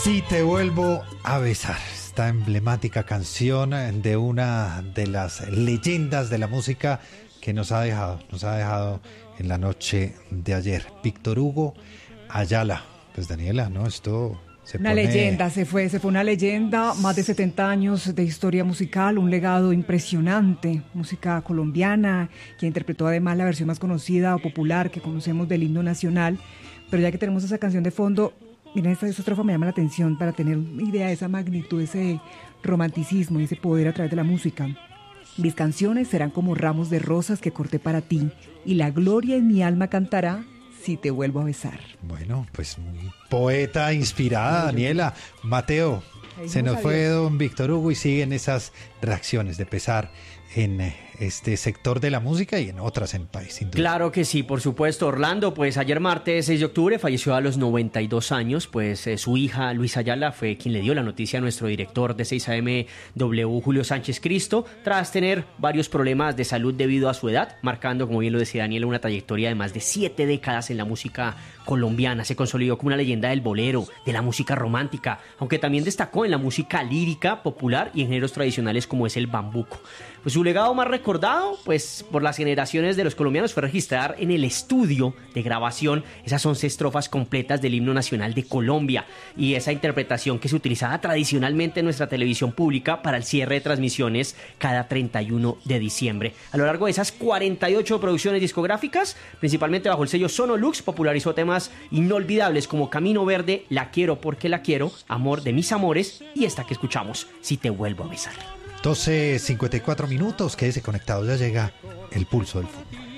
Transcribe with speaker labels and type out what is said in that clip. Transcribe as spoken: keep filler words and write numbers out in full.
Speaker 1: Si te vuelvo a besar, esta emblemática canción de una de las leyendas de la música que nos ha dejado, nos ha dejado en la noche de ayer. Víctor Hugo Ayala. Pues Daniela, ¿no? Esto se
Speaker 2: Una
Speaker 1: pone...
Speaker 2: leyenda, se fue, se fue una leyenda, más de setenta años de historia musical, un legado impresionante, música colombiana, que interpretó además la versión más conocida o popular que conocemos del himno nacional. Pero ya que tenemos esa canción de fondo, miren, esta, esta estrofa me llama la atención para tener una idea de esa magnitud, ese romanticismo y ese poder a través de la música. Mis canciones serán como ramos de rosas que corté para ti, y la gloria en mi alma cantará si te vuelvo a besar.
Speaker 1: Bueno, pues muy poeta inspirada, Daniela. Mateo, se nos fue don Víctor Hugo y siguen esas reacciones de pesar en este sector de la música y en otras en el país, sin duda.
Speaker 3: Claro que sí, por supuesto, Orlando. Pues ayer martes seis de octubre falleció a los noventa y dos años, pues eh, su hija Luisa Ayala fue quien le dio la noticia a nuestro director de seis A M W, Julio Sánchez Cristo, tras tener varios problemas de salud debido a su edad, marcando, como bien lo decía Daniel, una trayectoria de más de siete décadas en la música colombiana. Se consolidó como una leyenda del bolero, de la música romántica, aunque también destacó en la música lírica, popular y en géneros tradicionales como es el bambuco. Pues su legado más recordado, pues por las generaciones de los colombianos, fue registrar en el estudio de grabación esas once estrofas completas del himno nacional de Colombia, y esa interpretación que se utilizaba tradicionalmente en nuestra televisión pública para el cierre de transmisiones cada treinta y uno de diciembre. A lo largo de esas cuarenta y ocho producciones discográficas, principalmente bajo el sello Sonolux, popularizó temas inolvidables como Camino Verde, La Quiero Porque La Quiero, Amor de Mis Amores y esta que escuchamos, Si Te Vuelvo a Besar.
Speaker 1: doce cincuenta y cuatro minutos, quédese conectado, ya llega el pulso del fútbol.